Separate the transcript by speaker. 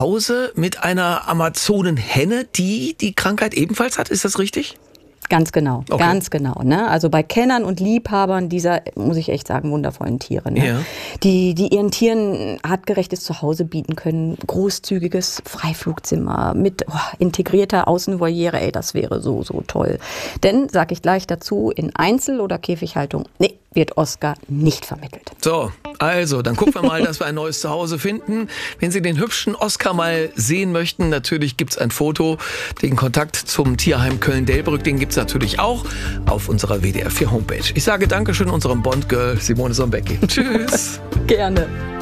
Speaker 1: Hause mit einer Amazonenhenne, die die Krankheit ebenfalls hat. Ist das richtig?
Speaker 2: Ganz genau,
Speaker 1: Okay.
Speaker 2: ganz genau. Ne? Also bei Kennern und Liebhabern dieser, muss ich echt sagen, wundervollen Tiere. Ne?
Speaker 1: Ja.
Speaker 2: Die ihren Tieren artgerechtes Zuhause bieten können, großzügiges Freiflugzimmer mit integrierter Außenvoliere, das wäre so toll. Denn, sag ich gleich dazu, in Einzel- oder Käfighaltung, wird Oscar nicht vermittelt.
Speaker 1: So, also, dann gucken wir mal, dass wir ein neues Zuhause finden. Wenn Sie den hübschen Oscar mal sehen möchten, natürlich gibt's ein Foto. Den Kontakt zum Tierheim Köln-Delbrück, den gibt's natürlich auch auf unserer WDR 4 Homepage. Ich sage Dankeschön unserem Bond-Girl Simone Sombecki. Tschüss.
Speaker 2: Gerne.